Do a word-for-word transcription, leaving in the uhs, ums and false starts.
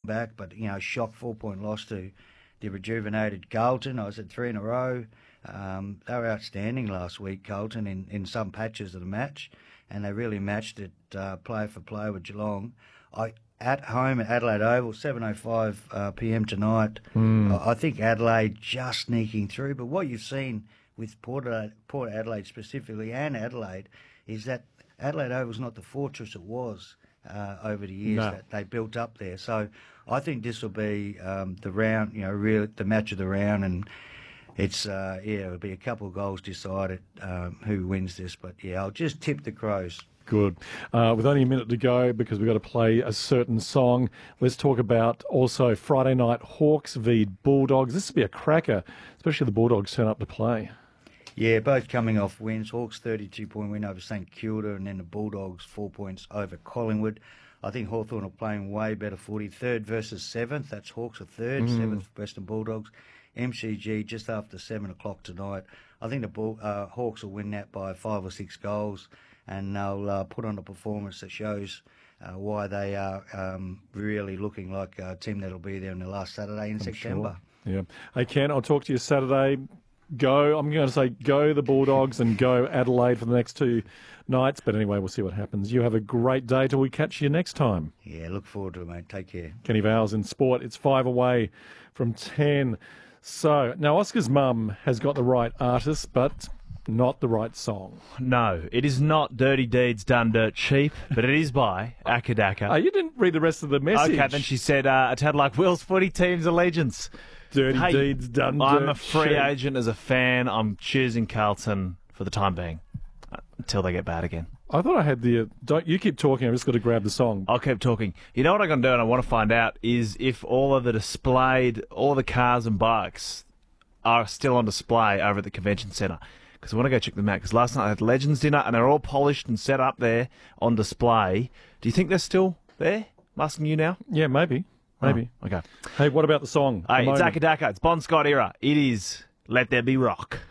back, but, you know, shock four-point loss to the rejuvenated Carlton. I said three in a row. Um, they were outstanding last week, Carlton, in, in some patches of the match, and they really matched it uh, player for player with Geelong. I At home at Adelaide Oval, seven oh five uh, p m tonight. Mm. I, I think Adelaide just sneaking through, but what you've seen with Port, Port Adelaide specifically and Adelaide is that Adelaide Oval's not the fortress it was uh, over the years No. that they built up there. So I think this will be um, the round, you know, really the match of the round, and it's uh, yeah, it'll be a couple of goals decided um, who wins this. But yeah, I'll just tip the Crows. Good. Uh, with only a minute to go, because we've got to play a certain song, let's talk about also Friday night Hawks v Bulldogs. This will be a cracker, especially the Bulldogs turn up to play. Yeah, both coming off wins. Hawks thirty-two point win over St Kilda, and then the Bulldogs four points over Collingwood. I think Hawthorn are playing way better footy. Third versus seventh. That's Hawks are third, Mm. seventh Western Bulldogs. M C G just after seven o'clock tonight. I think the Bull, uh, Hawks will win that by five or six goals, and they'll uh, put on a performance that shows uh, why they are um, really looking like a team that'll be there on the last Saturday in I'm September. Sure. Yeah. Hey, Ken, I'll talk to you Saturday. Go, I'm going to say go the Bulldogs and go Adelaide for the next two nights. But anyway, we'll see what happens. You have a great day till we catch you next time. Yeah, look forward to it, mate. Take care. Kenny Vowles in sport. It's five away from ten. So, now Oscar's mum has got the right artist, but not the right song. No, it is not Dirty Deeds Done Dirt Cheap, but it is by Akadaka. Oh, you didn't read the rest of the message. Okay, then she said, uh, a tad like Will's footy team's allegiance. Dirty Hey, Deeds Done I'm Dirt a free Cheap. agent as a fan. I'm choosing Carlton for the time being, uh, until they get bad again. I thought I had the... Uh, don't you keep talking, I've just got to grab the song. I'll keep talking. You know what I'm going to do, and I want to find out, is if all of the displayed, all of the cars and bikes are still on display over at the convention centre. Because I want to go check them out. Because last night I had Legends dinner, and they're all polished and set up there on display. Do you think they're still there? I'm asking you now. Yeah, maybe. Maybe. Oh, okay. Hey, what about the song? Hey, The it's moment. Akadaka. It's Bon Scott era. It is Let There Be Rock.